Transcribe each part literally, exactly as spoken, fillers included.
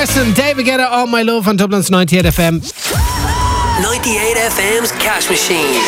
Carson, David Guetta, All My Love on Dublin's ninety-eight F M. ninety-eight F M's Cash Machine.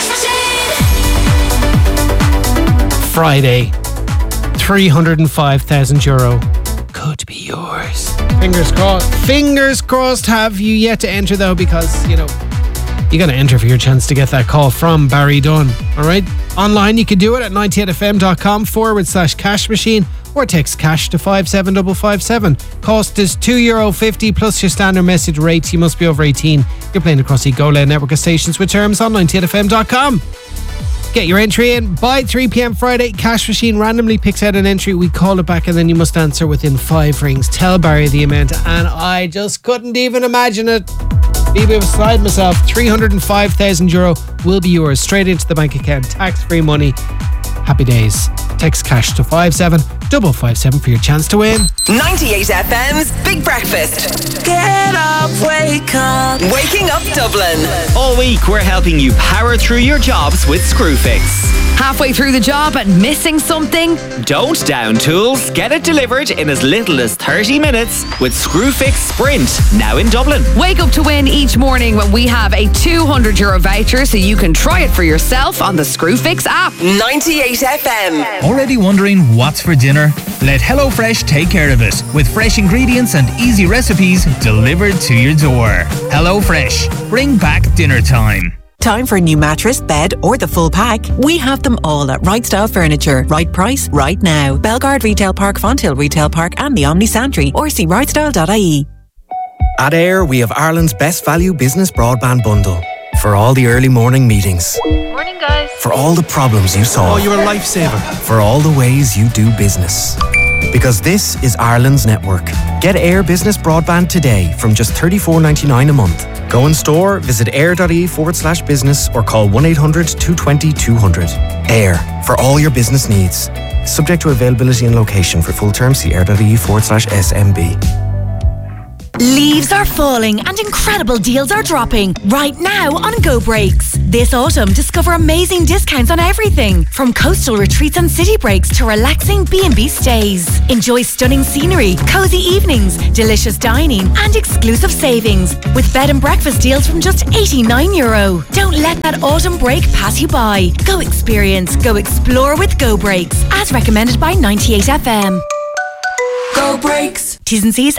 Friday, three hundred five thousand euro could be yours. Fingers crossed. Fingers crossed. Have you yet to enter though? Because, you know, you got to enter for your chance to get that call from Barry Dunn. All right. Online, you can do it at ninety-eight f m dot com forward slash cash machine or text cash to five seven five five seven. Cost is two euro fifty plus your standard message rate. You must be over eighteen. You're playing across the Go Loud network of stations with terms on ninety-eight f m dot com. Get your entry in by three p m Friday. Cash Machine randomly picks out an entry. We call it back and then you must answer within five rings. Tell Barry the amount, and I just couldn't even imagine it. Be beside myself. three hundred five thousand euro will be yours straight into the bank account. Tax-free money. Happy days. Text cash to five seven five five seven for your chance to win. ninety-eight F M's Big Breakfast. Get up, wake up. Waking up Dublin. All week we're helping you power through your jobs with Screwfix. Halfway through the job and missing something? Don't down tools. Get it delivered in as little as thirty minutes with Screwfix Sprint, now in Dublin. Wake up to win each morning when we have a two hundred euro voucher so you can try it for yourself on the Screwfix app. ninety-eight F M. Already wondering what's for dinner? Let HelloFresh take care of it with fresh ingredients and easy recipes delivered to your door. HelloFresh, bring back dinner time. Time for a new mattress, bed or the full pack? We have them all at Right Style Furniture. Right price, right now. Belgard Retail Park, Fonthill Retail Park and the Omni Santry, or see right style dot I E. At Air, we have Ireland's best value business broadband bundle. For all the early morning meetings. Morning, guys. For all the problems you solve. Oh, you're a lifesaver. For all the ways you do business. Because this is Ireland's network. Get Air Business Broadband today from just thirty-four ninety-nine a month. Go in store, visit air.ie forward slash business or call one eight hundred two two zero two hundred. Air, for all your business needs. Subject to availability and location. For full terms, see air.ie forward slash SMB. Leaves are falling and incredible deals are dropping right now on Go Breaks. This autumn, discover amazing discounts on everything from coastal retreats and city breaks to relaxing B and B stays. Enjoy stunning scenery, cozy evenings, delicious dining and exclusive savings with bed and breakfast deals from just eighty-nine euro. Don't let that autumn break pass you by. Go experience, go explore with Go Breaks, as recommended by ninety-eight F M. Go Breaks. T's and C's